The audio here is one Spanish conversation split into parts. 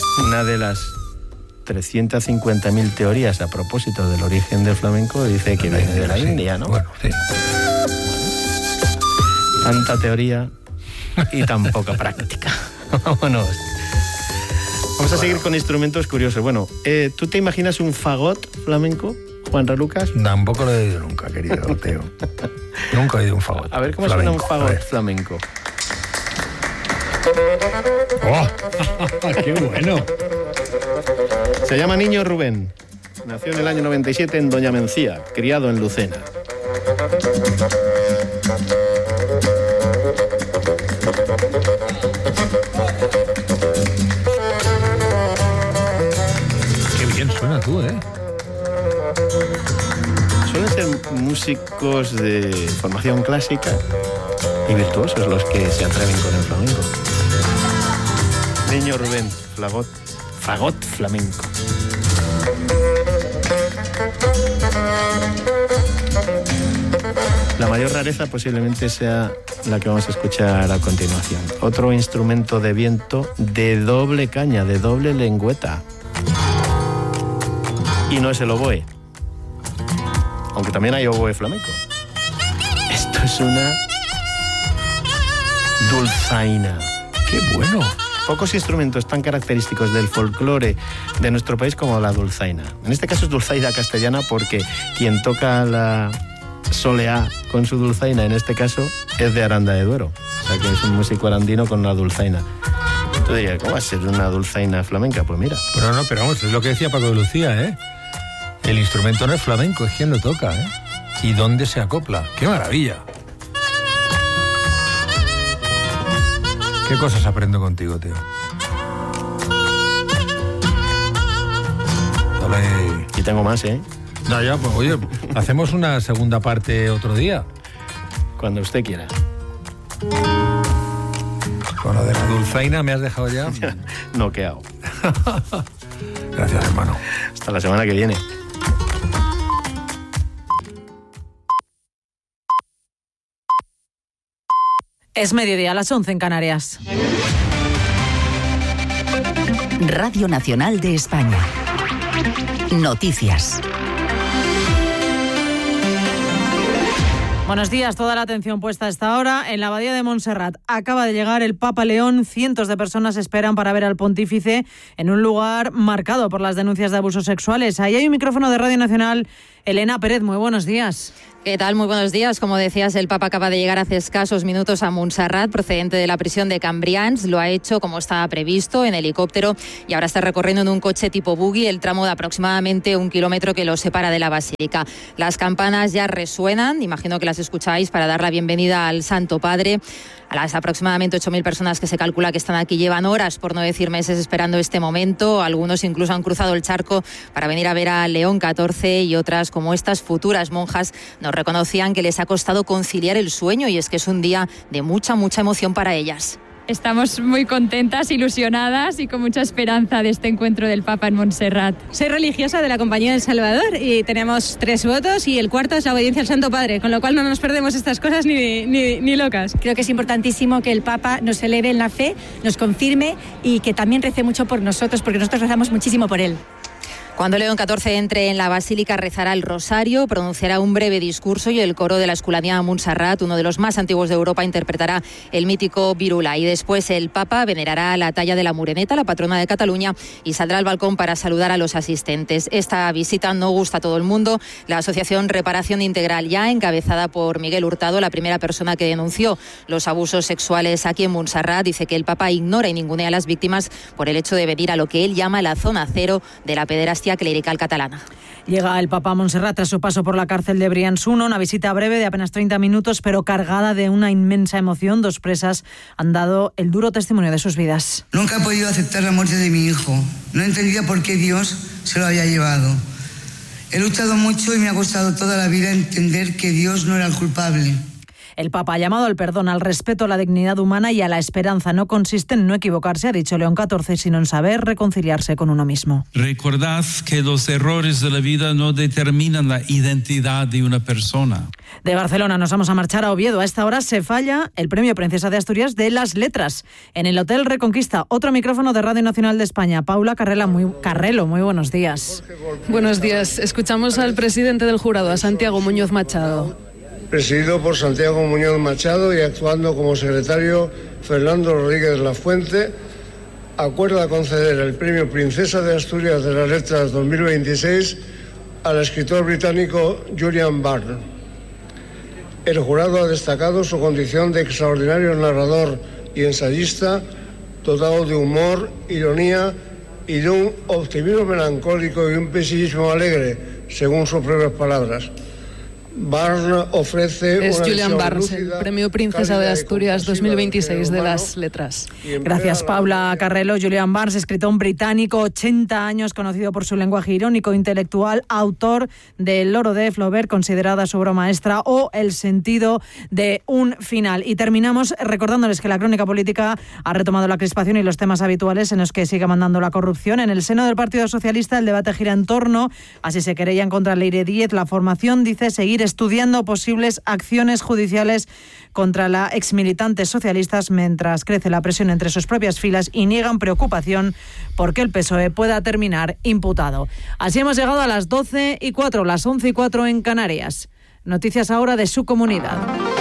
Una de las 350.000 teorías a propósito del origen del flamenco dice que viene de la India, ¿no? Bueno, sí. Tanta teoría y tan poca práctica. Vámonos. Vamos a seguir con instrumentos curiosos. Bueno, ¿tú te imaginas un fagot flamenco, Juan Ralucas? Tampoco lo he oído nunca, querido Teo. Nunca he oído un fagot. A ver cómo flamenco. Suena un fagot flamenco. ¡Oh! ¡Qué bueno! Se llama Niño Rubén. Nació en el año 97 en Doña Mencía, criado en Lucena. Qué bien suena tú, ¿eh? Suelen ser músicos de formación clásica y virtuosos los que se atreven con el flamenco. Niño Rubén, fagot flamenco. La mayor rareza posiblemente sea la que vamos a escuchar a continuación. Otro instrumento de viento de doble caña, de doble lengüeta. Y no es el oboe, aunque también hay oboe flamenco. Esto es una dulzaina. ¡Qué bueno! Pocos instrumentos tan característicos del folclore de nuestro país como la dulzaina. En este caso es dulzaina castellana porque quien toca la soleá con su dulzaina, en este caso, es de Aranda de Duero. O sea que es un músico arandino con una dulzaina. Tú dirías, ¿cómo va a ser una dulzaina flamenca? Pues mira. Pero vamos, es lo que decía Paco de Lucía, ¿eh? El instrumento no es flamenco, es quien lo toca, ¿eh? ¿Y dónde se acopla? ¡Qué maravilla! ¿Qué cosas aprendo contigo, tío? Dale. Y tengo más, ¿eh? No, ya, pues oye, hacemos una segunda parte otro día. Cuando usted quiera. Con lo de la dulzaina me has dejado ya. Noqueado. Gracias, hermano. Hasta la semana que viene. Es mediodía, a las 11 en Canarias. Radio Nacional de España. Noticias. Buenos días, toda la atención puesta a esta hora en la abadía de Montserrat. Acaba de llegar el Papa León, cientos de personas esperan para ver al pontífice en un lugar marcado por las denuncias de abusos sexuales. Ahí hay un micrófono de Radio Nacional. Elena Pérez, muy buenos días. ¿Qué tal? Muy buenos días. Como decías, el Papa acaba de llegar hace escasos minutos a Montserrat, procedente de la prisión de Cambrians. Lo ha hecho como estaba previsto, en helicóptero, y ahora está recorriendo en un coche tipo buggy el tramo de aproximadamente 1 kilómetro que lo separa de la basílica. Las campanas ya resuenan, imagino que las escucháis, para dar la bienvenida al Santo Padre. A las aproximadamente 8.000 personas que se calcula que están aquí llevan horas, por no decir meses, esperando este momento. Algunos incluso han cruzado el charco para venir a ver a León XIV, y otras, como estas futuras monjas, nos reconocían que les ha costado conciliar el sueño, y es que es un día de mucha emoción para ellas. Estamos muy contentas, ilusionadas y con mucha esperanza de este encuentro del Papa en Montserrat. Soy religiosa de la Compañía del Salvador y tenemos 3 votos y el cuarto es la obediencia al Santo Padre, con lo cual no nos perdemos estas cosas ni locas. Creo que es importantísimo que el Papa nos eleve en la fe, nos confirme y que también rece mucho por nosotros, porque nosotros rezamos muchísimo por él. Cuando León XIV entre en la basílica rezará el rosario, pronunciará un breve discurso y el coro de la Esculanía Montserrat, uno de los más antiguos de Europa, interpretará el mítico Virula. Y después el Papa venerará la talla de la Moreneta, la patrona de Cataluña, y saldrá al balcón para saludar a los asistentes. Esta visita no gusta a todo el mundo. La asociación Reparación Integral, ya encabezada por Miguel Hurtado, la primera persona que denunció los abusos sexuales aquí en Montserrat, dice que el Papa ignora y ningunea a las víctimas por el hecho de venir a lo que él llama la zona cero de la pederastia clerical catalana. Llega el Papa a Montserrat tras su paso por la cárcel de Brians 1, una visita breve de apenas 30 minutos, pero cargada de una inmensa emoción. 2 presas han dado el duro testimonio de sus vidas. Nunca he podido aceptar la muerte de mi hijo. No entendía por qué Dios se lo había llevado. He luchado mucho y me ha costado toda la vida entender que Dios no era el culpable. El Papa ha llamado al perdón, al respeto a la dignidad humana y a la esperanza. No consiste en no equivocarse, ha dicho León XIV, sino en saber reconciliarse con uno mismo. Recordad que los errores de la vida no determinan la identidad de una persona. De Barcelona nos vamos a marchar a Oviedo. A esta hora se falla el Premio Princesa de Asturias de las Letras en el Hotel Reconquista. Otro micrófono de Radio Nacional de España. Paula Carrelo, muy buenos días. Buenos días. Escuchamos al presidente del jurado, a Santiago Muñoz Machado. Presidido por Santiago Muñoz Machado y actuando como secretario Fernando Rodríguez Lafuente, acuerda conceder el Premio Princesa de Asturias de las Letras 2026 al escritor británico Julian Barnes. El jurado ha destacado su condición de extraordinario narrador y ensayista, dotado de humor, ironía y de un optimismo melancólico y un pesimismo alegre, según sus propias palabras. Barnes ofrece es una Julian Barnes, lúcida, el Premio Princesa de Asturias 2026 de las Letras. Gracias, Paula Carrelo. Julian Barnes, escritor británico, 80 años, conocido por su lenguaje irónico, intelectual, autor de El loro de Flaubert, considerada su obra maestra, o El sentido de un final. Y terminamos recordándoles que la crónica política ha retomado la crispación y los temas habituales en los que sigue mandando la corrupción. En el seno del Partido Socialista el debate gira en torno a si se querellan contra Leire Díez. La formación dice seguir estudiando posibles acciones judiciales contra la exmilitante socialistas, mientras crece la presión entre sus propias filas y niegan preocupación porque el PSOE pueda terminar imputado. Así hemos llegado a las 12:04, las 11:04 en Canarias. Noticias ahora de su comunidad.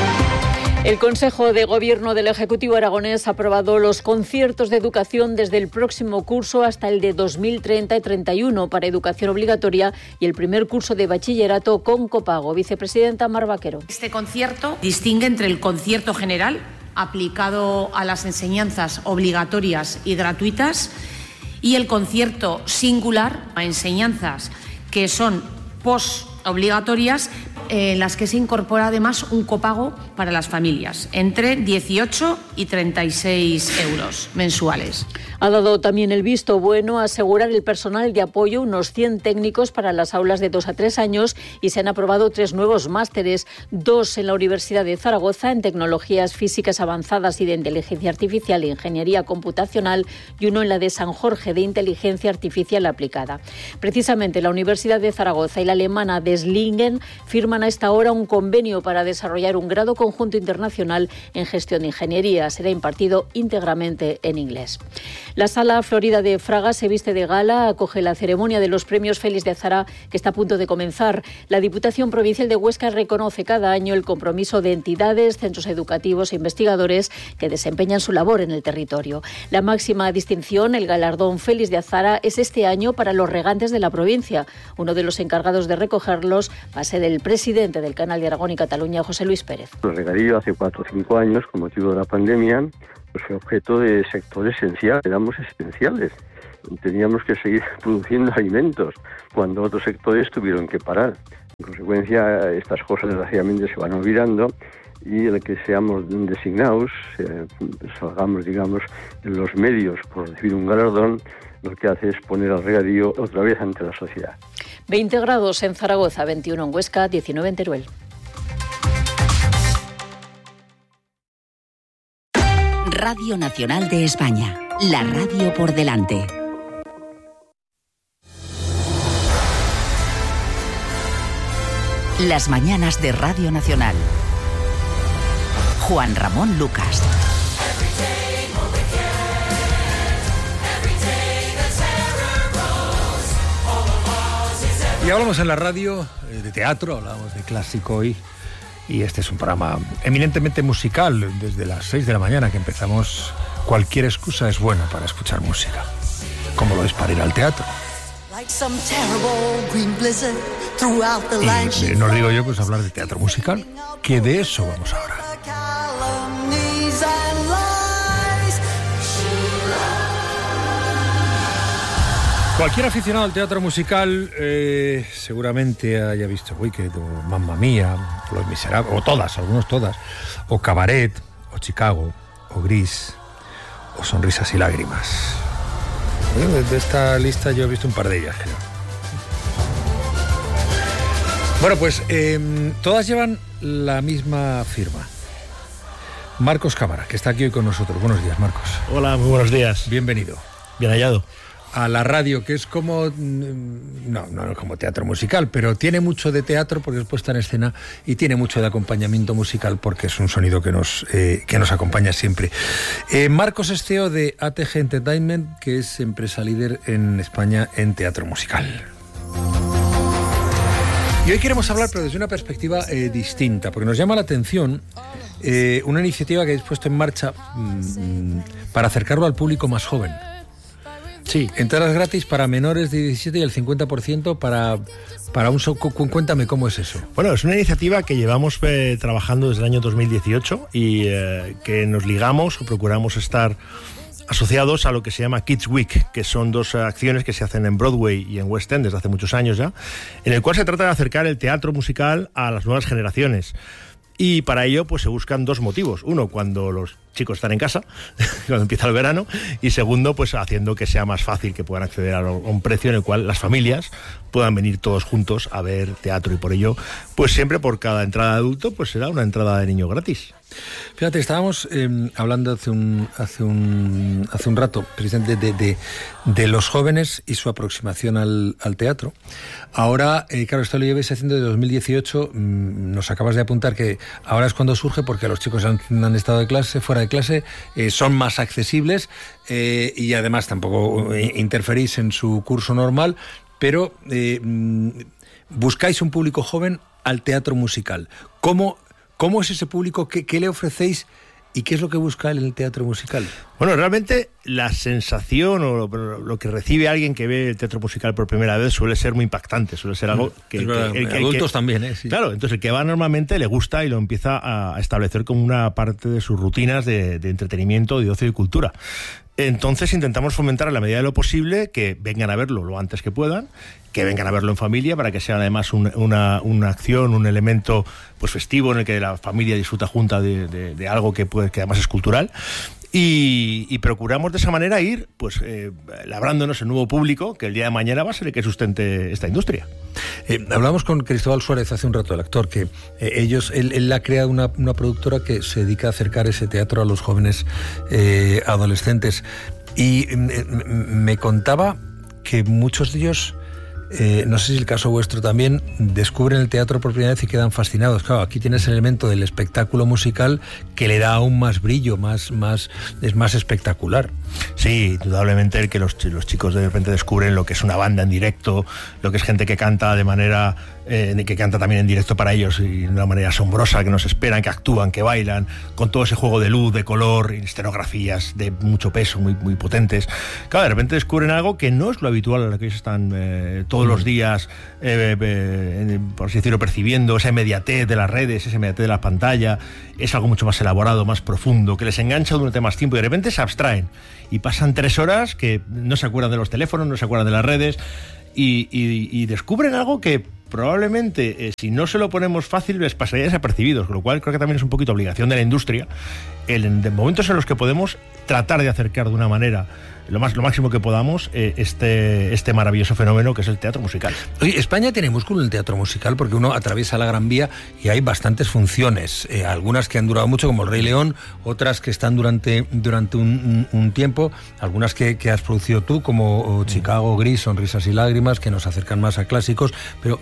El Consejo de Gobierno del Ejecutivo aragonés ha aprobado los conciertos de educación desde el próximo curso hasta el de 2030 y 31 para educación obligatoria y el primer curso de bachillerato con copago. Vicepresidenta Mar Vaquero. Este concierto distingue entre el concierto general, aplicado a las enseñanzas obligatorias y gratuitas, y el concierto singular a enseñanzas que son postobligatorias, en las que se incorpora además un copago para las familias, entre 18 y 36 euros mensuales. Ha dado también el visto bueno a asegurar el personal de apoyo, unos 100 técnicos para las aulas de 2 a 3 años, y se han aprobado 3 nuevos másteres, 2 en la Universidad de Zaragoza en tecnologías físicas avanzadas y de inteligencia artificial e ingeniería computacional, y uno en la de San Jorge de inteligencia artificial aplicada. Precisamente la Universidad de Zaragoza y la alemana de Slingen firman a esta hora un convenio para desarrollar un grado conjunto internacional en gestión de ingeniería. Será impartido íntegramente en inglés. La Sala Florida de Fraga se viste de gala, acoge la ceremonia de los premios Félix de Azara, que está a punto de comenzar. La Diputación Provincial de Huesca reconoce cada año el compromiso de entidades, centros educativos e investigadores que desempeñan su labor en el territorio. La máxima distinción, el galardón Félix de Azara, es este año para los regantes de la provincia. Uno de los encargados de recogerlos va a ser el presidente del Canal de Aragón y Cataluña, José Luis Pérez. El regadío hace 4 o 5 años, con motivo de la pandemia, pues fue objeto de sector esencial, éramos esenciales. Teníamos que seguir produciendo alimentos cuando otros sectores tuvieron que parar. En consecuencia, estas cosas desgraciadamente se van olvidando, y el que seamos designados, salgamos, digamos, en los medios por recibir un galardón, lo que hace es poner al regadío otra vez ante la sociedad. 20 grados en Zaragoza, 21 en Huesca, 19 en Teruel. Radio Nacional de España, la radio por delante. Las mañanas de Radio Nacional. Juan Ramón Lucas. Y hablamos en la radio de teatro, hablamos de clásico hoy. Y este es un programa eminentemente musical. Desde las 6 de la mañana que empezamos, cualquier excusa es buena para escuchar música, como lo es para ir al teatro. Y no digo yo, pues hablar de teatro musical, que de eso vamos ahora. Cualquier aficionado al teatro musical seguramente haya visto Wicked o Mamma Mía, o Los Miserables, o todas, algunos todas, o Cabaret, o Chicago, o Gris, o Sonrisas y Lágrimas. De esta lista yo he visto un par de ellas, creo. Bueno, pues todas llevan la misma firma, Marcos Cámara, que está aquí hoy con nosotros. Buenos días, Marcos. Hola, muy buenos días. Bienvenido. Bien hallado. A la radio, que es como, no como teatro musical, pero tiene mucho de teatro porque es puesta en escena y tiene mucho de acompañamiento musical porque es un sonido que nos acompaña siempre. Marcos es CEO de ATG Entertainment, que es empresa líder en España en teatro musical. Y hoy queremos hablar, pero desde una perspectiva distinta, porque nos llama la atención una iniciativa que habéis puesto en marcha para acercarlo al público más joven. Sí. Entradas gratis para menores de 17 y el 50% para un show. Cuéntame cómo es eso. Bueno, es una iniciativa que llevamos trabajando desde el año 2018 y que nos ligamos o procuramos estar asociados a lo que se llama Kids Week, que son dos acciones que se hacen en Broadway y en West End desde hace muchos años ya, en el cual se trata de acercar el teatro musical a las nuevas generaciones. Y para ello pues se buscan dos motivos. Uno, cuando los chicos están en casa, cuando empieza el verano, y segundo, pues haciendo que sea más fácil que puedan acceder a un precio en el cual las familias puedan venir todos juntos a ver teatro, y por ello, pues siempre por cada entrada de adulto, pues será una entrada de niño gratis. Fíjate, estábamos hablando hace un rato precisamente de los jóvenes y su aproximación al teatro. Ahora, claro, esto lo lleváis haciendo desde 2018. Nos acabas de apuntar que ahora es cuando surge porque los chicos han estado fuera de clase, son más accesibles y además tampoco interferís en su curso normal, pero buscáis un público joven al teatro musical. ¿Cómo es ese público? ¿Qué le ofrecéis? ¿Y qué es lo que busca el teatro musical? Bueno, realmente la sensación o lo que recibe alguien que ve el teatro musical por primera vez suele ser muy impactante, suele ser algo que adultos también, sí. Claro, entonces el que va normalmente le gusta y lo empieza a establecer como una parte de sus rutinas de entretenimiento, de ocio y cultura. Entonces intentamos fomentar a la medida de lo posible que vengan a verlo lo antes que puedan, que vengan a verlo en familia para que sea además una acción, un elemento pues festivo en el que la familia disfruta junta de algo que además es cultural. Y procuramos de esa manera ir pues labrándonos el nuevo público que el día de mañana va a ser el que sustente esta industria. Hablamos con Cristóbal Suárez hace un rato, el actor, que él ha creado una productora que se dedica a acercar ese teatro a los jóvenes adolescentes, y me contaba que muchos de ellos, no sé si el caso vuestro también, descubren el teatro por primera vez y quedan fascinados. Claro, aquí tienes el elemento del espectáculo musical que le da aún más brillo, es más espectacular. Sí, indudablemente el que los chicos de repente descubren lo que es una banda en directo, lo que es gente que canta de manera que canta también en directo para ellos y de una manera asombrosa, que nos esperan, que actúan, que bailan, con todo ese juego de luz, de color, escenografías de mucho peso, muy, muy potentes. Claro, de repente descubren algo que no es lo habitual a lo que ellos están todos los días, por así decirlo, percibiendo, esa inmediatez de las redes, esa inmediatez de la pantalla. Es algo mucho más elaborado, más profundo, que les engancha durante más tiempo y de repente se abstraen y pasan 3 horas que no se acuerdan de los teléfonos, no se acuerdan de las redes y descubren algo que probablemente si no se lo ponemos fácil les pasaría desapercibidos, con lo cual creo que también es un poquito obligación de la industria en momentos en los que podemos tratar de acercar de una manera lo máximo que podamos este maravilloso fenómeno que es el teatro musical. Oye, España tiene músculo en el teatro musical porque uno atraviesa la Gran Vía y hay bastantes funciones, algunas que han durado mucho como El Rey León, otras que están durante un tiempo, algunas que has producido tú como Chicago Gris, Sonrisas y Lágrimas, que nos acercan más a clásicos, pero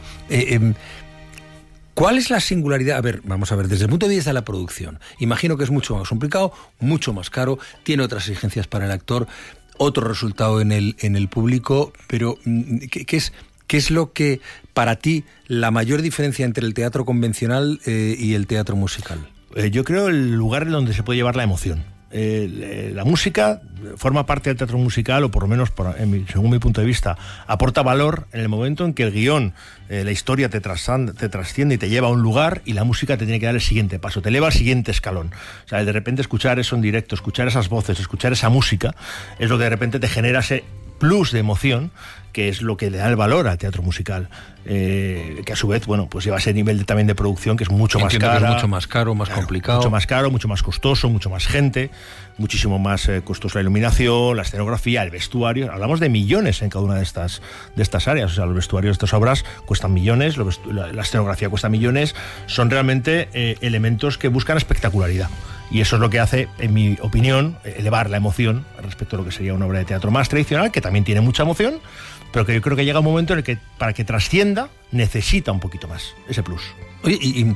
¿cuál es la singularidad? A ver, vamos a ver, desde el punto de vista de la producción, imagino que es mucho más complicado, mucho más caro, tiene otras exigencias para el actor, otro resultado en el público, pero ¿qué es lo que, para ti, la mayor diferencia entre el teatro convencional y el teatro musical? Yo creo el lugar en donde se puede llevar la emoción. La música forma parte del teatro musical, o por lo menos, según mi punto de vista, aporta valor en el momento en que el guión, la historia te trasciende y te lleva a un lugar, y la música te tiene que dar el siguiente paso, te eleva al siguiente escalón. O sea, de repente escuchar eso en directo, escuchar esas voces, escuchar esa música, es lo que de repente te genera ese plus de emoción que es lo que le da el valor al teatro musical, que a su vez, bueno, pues lleva ese nivel también de producción que es mucho más caro. Es mucho más caro, más complicado. Mucho más caro, mucho más costoso, mucho más gente, muchísimo más costosa la iluminación, la escenografía, el vestuario. Hablamos de millones en cada una de estas áreas. O sea, los vestuarios de estas obras cuestan millones, la escenografía cuesta millones. Son realmente elementos que buscan espectacularidad. Y eso es lo que hace, en mi opinión, elevar la emoción respecto a lo que sería una obra de teatro más tradicional, que también tiene mucha emoción, pero que yo creo que llega un momento en el que, para que trascienda, necesita un poquito más, ese plus. Oye, y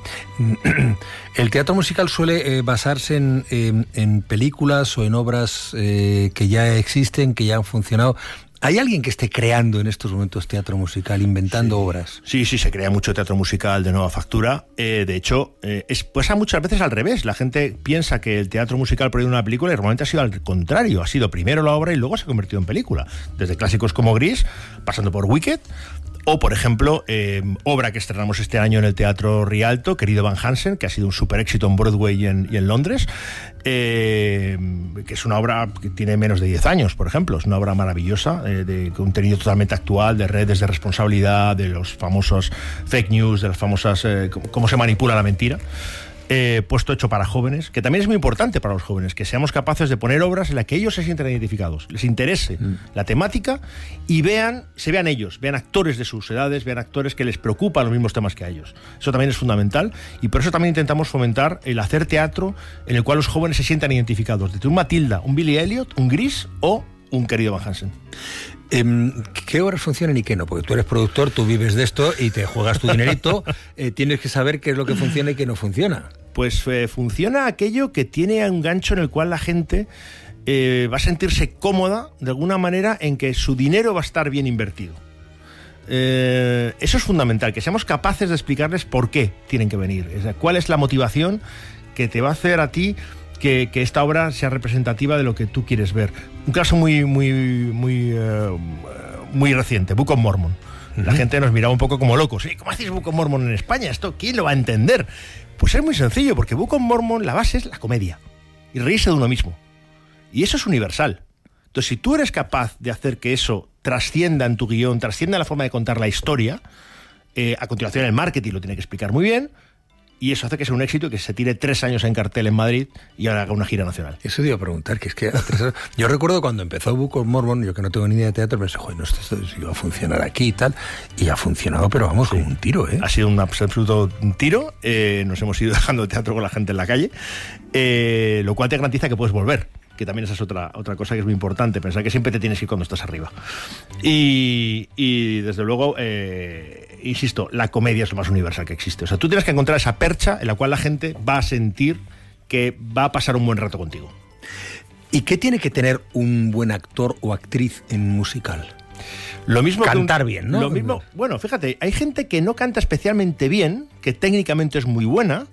el teatro musical suele basarse en películas o en obras que ya existen, que ya han funcionado. ¿Hay alguien que esté creando en estos momentos teatro musical, inventando obras? Sí, se crea mucho teatro musical de nueva factura. De hecho, pasa muchas veces al revés. La gente piensa que el teatro musial proviene de una película y realmente ha sido al contrario. Ha sido primero la obra y luego se ha convertido en película. Desde clásicos como Gris, pasando por Wicked, o, por ejemplo, obra que estrenamos este año en el Teatro Rialto, Querido Van Hansen, que ha sido un super éxito en Broadway y en Londres, que es una obra que tiene menos de 10 años, por ejemplo. Es una obra maravillosa, de contenido totalmente actual, de redes de responsabilidad, de los famosos fake news, de las famosas cómo se manipula la mentira. Puesto hecho para jóvenes, que también es muy importante para los jóvenes, que seamos capaces de poner obras en las que ellos se sientan identificados, les interese la temática y se vean ellos, vean actores de sus edades, vean actores que les preocupan los mismos temas que a ellos. Eso también es fundamental y por eso también intentamos fomentar el hacer teatro en el cual los jóvenes se sientan identificados, desde un Matilda, un Billy Elliot, un Gris o un Querido Van Hansen. ¿Qué obras funcionan y qué no? Porque tú eres productor, tú vives de esto y te juegas tu dinerito, tienes que saber qué es lo que funciona y qué no funciona. Pues funciona aquello que tiene un gancho en el cual la gente va a sentirse cómoda de alguna manera en que su dinero va a estar bien invertido. Eso es fundamental, que seamos capaces de explicarles por qué tienen que venir, o sea, cuál es la motivación que te va a hacer a ti que esta obra sea representativa de lo que tú quieres ver. Un caso muy reciente, Book of Mormon. La gente nos miraba un poco como locos. ¿Cómo hacéis Book of Mormon en España? ¿Esto quién lo va a entender? Pues es muy sencillo, porque Book of Mormon, la base es la comedia y reírse de uno mismo. Y eso es universal. Entonces, si tú eres capaz de hacer que eso trascienda en tu guión, trascienda en la forma de contar la historia, a continuación el marketing lo tiene que explicar muy bien, y eso hace que sea un éxito y que se tire 3 años en cartel en Madrid y ahora haga una gira nacional. Eso te iba a preguntar, que es que yo recuerdo cuando empezó Book of Mormon, yo que no tengo ni idea de teatro, pensé, joder, esto iba a funcionar aquí y tal, y ha funcionado, pero vamos, como un tiro, ¿eh? Ha sido un absoluto tiro, nos hemos ido dejando teatro con la gente en la calle, lo cual te garantiza que puedes volver, que también esa es otra cosa que es muy importante, pensar que siempre te tienes que ir cuando estás arriba. Y desde luego, insisto, la comedia es lo más universal que existe. O sea, tú tienes que encontrar esa percha en la cual la gente va a sentir que va a pasar un buen rato contigo. ¿Y qué tiene que tener un buen actor o actriz en musical? Lo mismo cantar bien, ¿no? Lo mismo, bueno, fíjate, hay gente que no canta especialmente bien, que técnicamente es muy buena.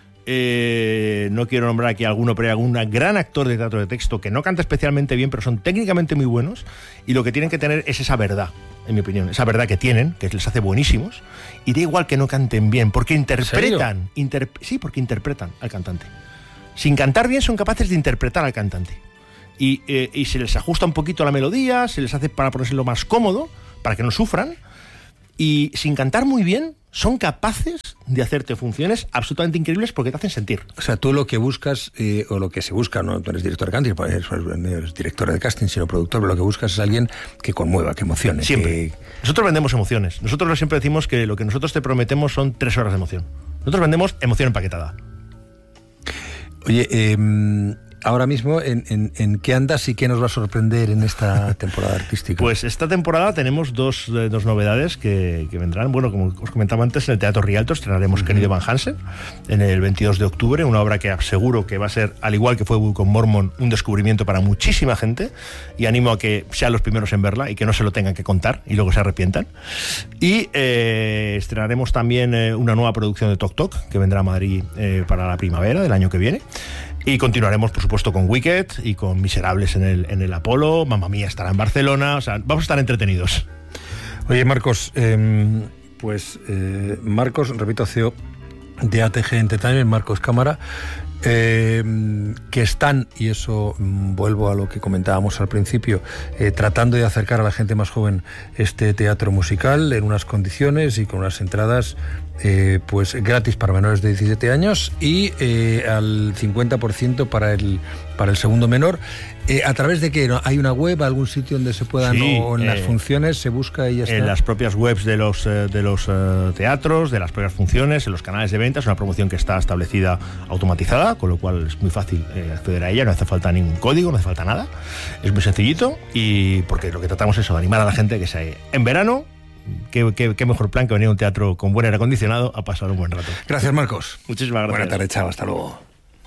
No quiero nombrar aquí a alguno, pero hay algún gran actor de teatro de texto que no canta especialmente bien, pero son técnicamente muy buenos, y lo que tienen que tener es esa verdad, en mi opinión, esa verdad que tienen, que les hace buenísimos, y da igual que no canten bien, porque interpretan, porque interpretan al cantante. Sin cantar bien son capaces de interpretar al cantante. Y se les ajusta un poquito la melodía, se les hace para ponérselo más cómodo, para que no sufran, y sin cantar muy bien son capaces de hacerte funciones absolutamente increíbles porque te hacen sentir. O sea, tú lo que buscas, o lo que se busca, no tú eres director de casting, eres director de casting, sino productor, pero lo que buscas es alguien que conmueva, que emocione. Siempre. Nosotros vendemos emociones. Nosotros siempre decimos que lo que nosotros te prometemos son 3 horas de emoción. Nosotros vendemos emoción empaquetada. Oye, ahora mismo, ¿en qué andas y qué nos va a sorprender en esta temporada artística? Pues esta temporada tenemos dos novedades que vendrán. Bueno, como os comentaba antes, en el Teatro Rialto estrenaremos Querido Van Hansen en el 22 de octubre, una obra que aseguro que va a ser, al igual que fue Book of Mormon, un descubrimiento para muchísima gente, y animo a que sean los primeros en verla y que no se lo tengan que contar y luego se arrepientan. Y estrenaremos también una nueva producción de Toc Toc, que vendrá a Madrid para la primavera del año que viene. Y continuaremos, por supuesto, con Wicked y con Miserables en el Apolo. Mamma Mía estará en Barcelona. O sea, vamos a estar entretenidos. Oye, Marcos, Marcos, repito, CEO de ATG Entertainment, Marcos Cámara. que están, y eso vuelvo a lo que comentábamos al principio, tratando de acercar a la gente más joven este teatro musical en unas condiciones y con unas entradas pues gratis para menores de 17 años y al 50% para el segundo menor. ¿A través de qué? ¿Hay una web, algún sitio donde se puedan, o en las funciones se busca y ya está? En las propias webs de los teatros, de las propias funciones, en los canales de venta. Es una promoción que está establecida automatizada, con lo cual es muy fácil acceder a ella, no hace falta ningún código, no hace falta nada. Es muy sencillito, y porque lo que tratamos es de animar a la gente que se en verano. Qué mejor plan que venir a un teatro con buen aire acondicionado a pasar un buen rato. Gracias, Marcos. Muchísimas gracias. Buena tarde, chao, hasta luego.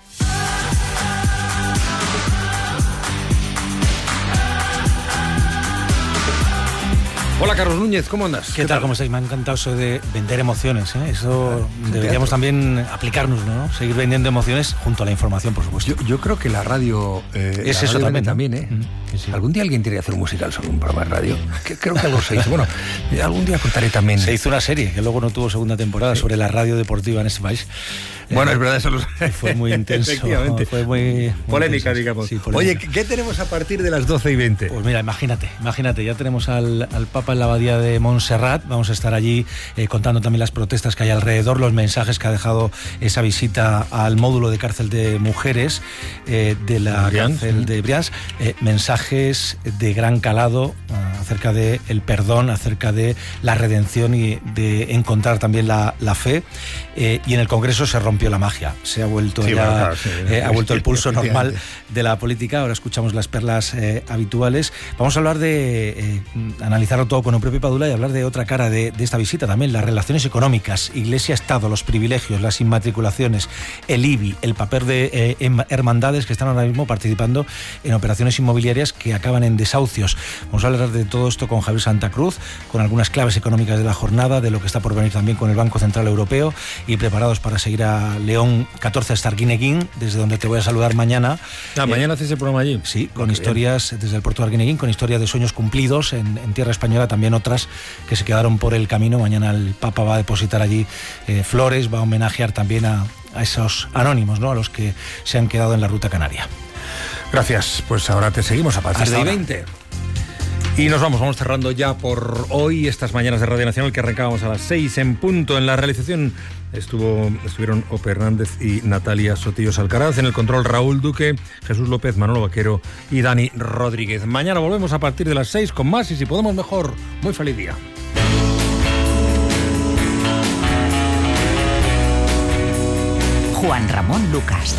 Hola, Carlos Núñez, ¿cómo andas? ¿Qué tal? ¿Cómo estáis? Me ha encantado eso de vender emociones, ¿eh? Eso deberíamos también aplicarnos, ¿no? Seguir vendiendo emociones junto a la información, por supuesto. Yo creo que la radio... es eso también, ¿eh? Sí. ¿Algún día alguien tiene que hacer un musical sobre un programa de radio? Creo que algo se hizo. Bueno, algún día contaré también... Se hizo una serie, que luego no tuvo segunda temporada, sobre la radio deportiva en este país. Bueno, es verdad, eso fue muy intenso. Efectivamente. Fue muy polémica, intenso, digamos. Sí, polémica. Oye, ¿qué tenemos a partir de las 12:20? Pues mira, imagínate, ya tenemos al Papa en la abadía de Montserrat. Vamos a estar allí contando también las protestas que hay alrededor, los mensajes que ha dejado esa visita al módulo de cárcel de mujeres de la cárcel de Brians. Mensajes de gran calado acerca de el perdón, acerca de la redención y de encontrar también la fe. Y en el Congreso se rompió la magia, se ha vuelto ha vuelto el pulso normal de la política. Ahora escuchamos las perlas habituales. Vamos a hablar de analizarlo todo con Eupropio Padula y hablar de otra cara de esta visita también, las relaciones económicas, Iglesia-Estado, los privilegios, las inmatriculaciones, el IBI, el papel de hermandades que están ahora mismo participando en operaciones inmobiliarias que acaban en desahucios. Vamos a hablar de todo esto con Javier Santa Cruz, con algunas claves económicas de la jornada, de lo que está por venir también con el Banco Central Europeo, y preparados para seguir a León 14 hasta Arguineguín, desde donde te voy a saludar mañana. Mañana haces el programa allí. Sí, con historias desde el puerto de Arguineguín, con historias de sueños cumplidos en tierra española, también otras que se quedaron por el camino. Mañana el Papa va a depositar allí flores, va a homenajear también a esos anónimos, ¿no? A los que se han quedado en la ruta canaria. Gracias, pues ahora te seguimos a partir de 20. Y nos vamos cerrando ya por hoy estas mañanas de Radio Nacional, que arrancábamos a las 6 en punto. En la realización estuvieron Ope Hernández y Natalia Sotillos Alcaraz. En el control, Raúl Duque, Jesús López, Manolo Vaquero y Dani Rodríguez. Mañana volvemos a partir de las 6 con más y si podemos mejor. Muy feliz día. Juan Ramón Lucas.